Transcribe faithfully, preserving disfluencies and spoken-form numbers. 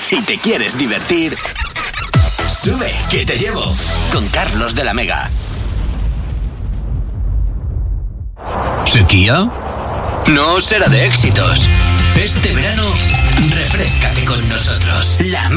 Si te quieres divertir, sube, que te llevo. Con Carlos de la Mega. ¿Sequía? No será de éxitos. Este verano, refréscate con nosotros. La